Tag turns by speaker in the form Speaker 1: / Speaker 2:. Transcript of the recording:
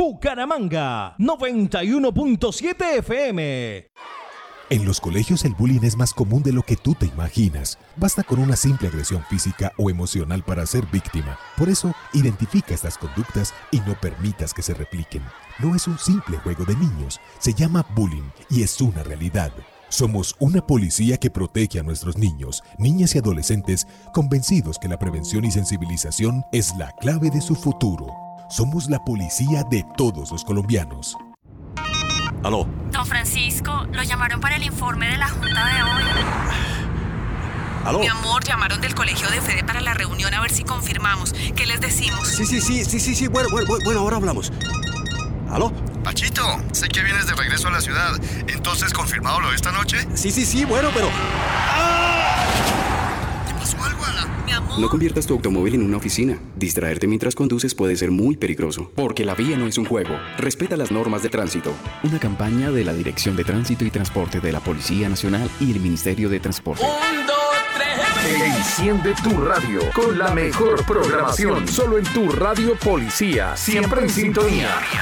Speaker 1: Bucaramanga, 91.7 FM.
Speaker 2: En los colegios el bullying es más común de lo que tú te imaginas. Basta con una simple agresión física o emocional para ser víctima. Por eso, identifica estas conductas y no permitas que se repliquen. No es un simple juego de niños, se llama bullying y es una realidad. Somos una policía que protege a nuestros niños, niñas y adolescentes, convencidos que la prevención y sensibilización es la clave de su futuro. Somos la policía de todos los colombianos.
Speaker 3: Aló.
Speaker 4: Don Francisco, lo llamaron para el informe de la junta de hoy.
Speaker 3: Aló.
Speaker 5: Mi amor, llamaron del colegio de Fede para la reunión a ver si confirmamos. ¿Qué les decimos?
Speaker 3: Sí. Bueno, ahora hablamos. ¿Aló?
Speaker 6: Pachito, sé que vienes de regreso a la ciudad. Entonces, ¿confirmado lo de esta noche?
Speaker 3: Sí, bueno, pero...
Speaker 6: ¿Te pasó algo, Ana?
Speaker 5: Mi amor.
Speaker 7: No conviertas tu automóvil en una oficina. Distraerte mientras conduces puede ser muy peligroso. Porque la vía no es un juego. Respeta las normas de tránsito. Una campaña de la Dirección de Tránsito y Transporte de la Policía Nacional y el Ministerio de Transporte.
Speaker 5: 1, 2, 3.
Speaker 8: Enciende tu radio con la mejor programación. Solo en tu radio policía. Siempre en sintonía.